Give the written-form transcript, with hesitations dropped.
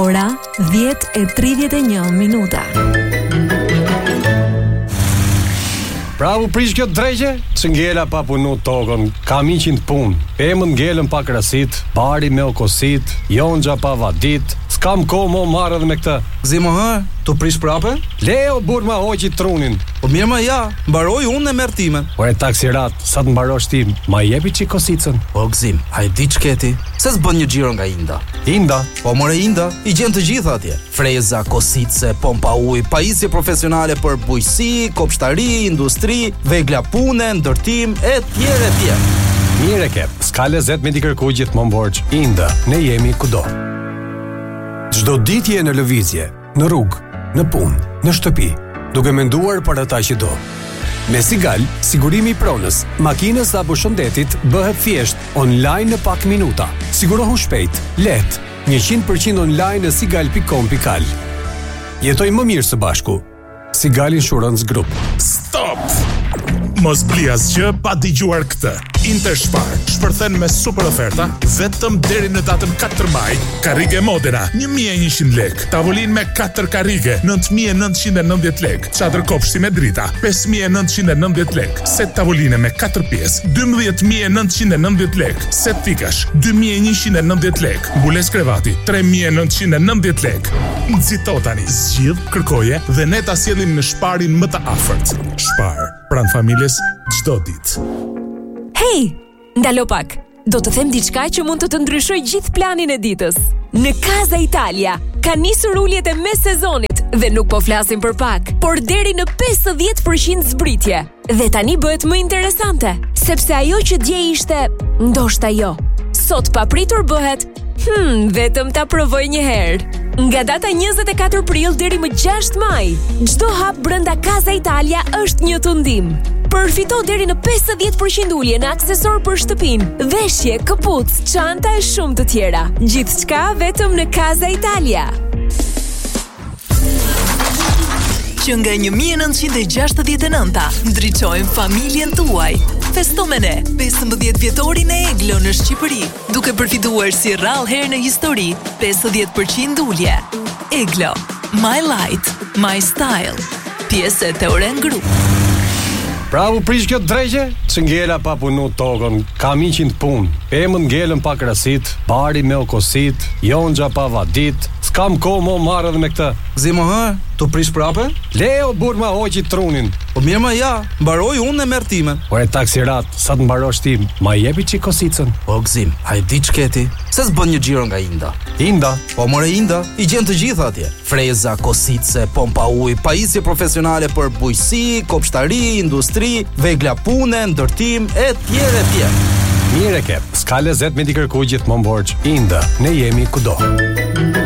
Ora 10:31. Bravo prish kjo drejgje, që ngella pa punu tokën, kam 100 punë. Emën ngellën pa krasit, bari me okosit, jonxha pa vadit, s'kam ko mo marrë dhe me këtë. Zimo hë, tu prish prape? Leo bur ma hoqi trunin. Po mirë ma ja, mbaroj unë e mertimen. Ore taksirat, sa të mbarosh ti, ma jepi që kosicën. Po gzim, a i di qketi, se s'bën një gjiro nga Inda. Inda? Po more Inda, i gjen të gjitha atje. Freza, kosice, pompa uj, pajisje profesionale për bujqësi, kopshtari, industri, vegla pune, ndërtim, e tjere. Mire ke, s'ka lezet me t'i kërkuj gjithmonë borxh. Inda, ne jemi kudo. Çdo ditë je në lëvizje, në rrugë, në punë, në shtëpi, duke menduar për ata që do. Me Sigal, sigurimi i pronës, makinës apo shëndetit bëhet thjesht online në pak minuta. Sigurohu shpejt, lehtë, 100% online në sigal.com.al. Jetoj më mirë së bashku. Sigal Insurance Group. Stop! Mos bli asgjë pa dëgjuar këtë. Interspar shpërthen me super oferta vetëm deri në datën 4 maj. Karrige Modena 1100 lek, tavolinë me 4 karrige 9990 lek, çadër kopshti me drita 5990 lek, set tavoline me 4 pjesë 12990 lek, set fikash 2190 lek, mbules krevati 3990 lek. Nxito tani, zgjidh, kërkoje dhe ne ta sjellim në Sparin më të afërt. Spar, pranë familjes çdo ditë. Hej, ndalo pak. Do të them diçka që mund të ndryshoj gjithë planin e ditës. Në Casa Italia ka nisur uljet e mes sezonit dhe nuk po flasim për pak, por deri në 50% zbritje. Dhe tani bëhet më interesante, sepse ajo që dje ishte ndoshta jo. Sot papritur bëhet vetëm ta provoj një herë. Nga data 24 prill deri më 6 maj, çdo hap brenda Casa Italia është një tundim. Përfito deri në 50% ulje në aksesor për shtëpinë, veshje, këpucë, çanta e shumë të tjera. Gjithçka vetëm në Casa Italia. Që nga 1969 ndriçojmë familjen tuaj. Festo me ne 15 vjetorin e Eglo në Shqipëri, duke përfituar si rrallë herë në histori 50% ulje. Eglo, my light, my style. Pjesë e Oren Group. Bravo prish kjo drejgje, që ngella pa punu tokën, kam 100 punë. Emën ngellën pa krasit, bari me okosit, jonxha pa vadit, s'kam ko mo marrë dhe me këtë. Zimo hë, tu prish prape? Leo bur ma hoqi trunin. Po mirë ma ja, mbaroj unë e mertimen. Ore taksirat, sa të mbarosh ti, ma jepi që kosicën. Po gzim, a i di qketi, se s'bën një gjiro nga Inda. Inda? Po more Inda, i gjen të gjitha atje. Freza, kosice, pompa uj, pajisje profesionale për bujqësi, kopshtari, industri, vegla pune, ndërtim, e tjere. Mire ke, s'ka lezet me t'i kërkuj gjithmonë borxh. Inda, ne jemi kudo.